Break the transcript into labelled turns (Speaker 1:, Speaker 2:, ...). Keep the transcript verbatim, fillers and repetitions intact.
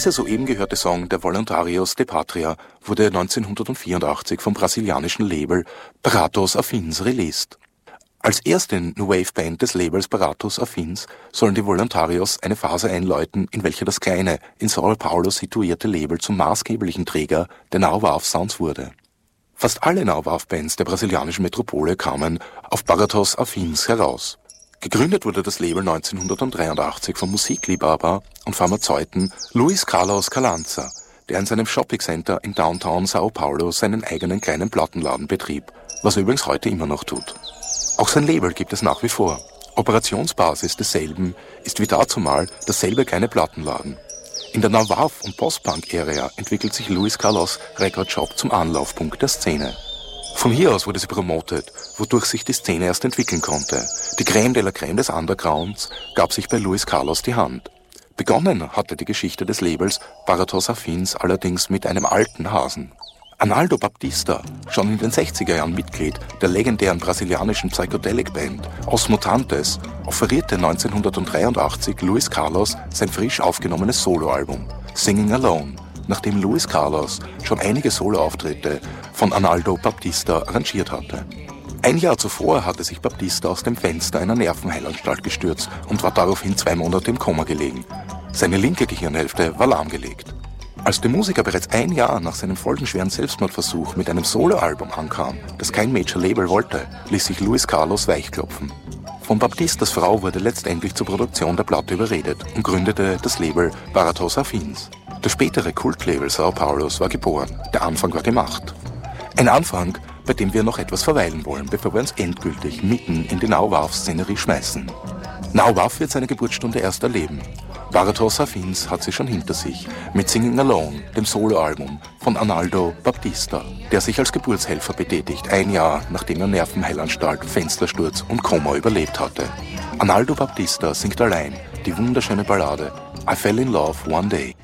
Speaker 1: Dieser soeben gehörte Song der Voluntarios de Patria wurde neunzehnhundertvierundachtzig vom brasilianischen Label Baratos Afins released. Als erste New Wave Band des Labels Baratos Afins sollen die Voluntarios eine Phase einläuten, in welcher das kleine, in São Paulo situierte Label zum maßgeblichen Träger der Now Wave Sounds wurde. Fast alle Now Wave Bands der brasilianischen Metropole kamen auf Baratos Afins heraus. Gegründet wurde das Label neunzehnhundertdreiundachtzig vom Musikliebhaber und Pharmazeuten Luis Carlos Carranza, der in seinem Shopping-Center in Downtown São Paulo seinen eigenen kleinen Plattenladen betrieb, was er übrigens heute immer noch tut. Auch sein Label gibt es nach wie vor. Operationsbasis desselben ist wie dazumal dasselbe kleine Plattenladen. In der Now Wave und Post-Punk-Ära entwickelt sich Luis Carlos Record Shop zum Anlaufpunkt der Szene. Von hier aus wurde sie promotet, wodurch sich die Szene erst entwickeln konnte. Die Crème de la Crème des Undergrounds gab sich bei Luis Carlos die Hand. Begonnen hatte die Geschichte des Labels Baratos Afins allerdings mit einem alten Hasen. Arnaldo Baptista, schon in den sechziger Jahren Mitglied der legendären brasilianischen Psychedelic-Band Os Mutantes, offerierte neunzehnhundertdreiundachtzig Luis Carlos sein frisch aufgenommenes Soloalbum Singing Alone, nachdem Luis Carlos schon einige Soloauftritte von Arnaldo Baptista arrangiert hatte. Ein Jahr zuvor hatte sich Baptista aus dem Fenster einer Nervenheilanstalt gestürzt und war daraufhin zwei Monate im Koma gelegen. Seine linke Gehirnhälfte war lahmgelegt. Als der Musiker bereits ein Jahr nach seinem folgenschweren Selbstmordversuch mit einem Soloalbum ankam, das kein Major-Label wollte, ließ sich Luis Carlos weichklopfen. Von Baptistas Frau wurde letztendlich zur Produktion der Platte überredet und gründete das Label Baratos Afins. Das spätere Kultlabel São Paulos war geboren, der Anfang war gemacht. Ein Anfang, bei dem wir noch etwas verweilen wollen, bevor wir uns endgültig mitten in die Now Wave-Szenerie schmeißen. Now Wave wird seine Geburtsstunde erst erleben. Baratos Afins hat sie schon hinter sich, mit Singing Alone, dem Soloalbum von Arnaldo Baptista, der sich als Geburtshelfer betätigt, ein Jahr nachdem er Nervenheilanstalt, Fenstersturz und Koma überlebt hatte. Arnaldo Baptista singt allein die wunderschöne Ballade I Fell in Love One Day.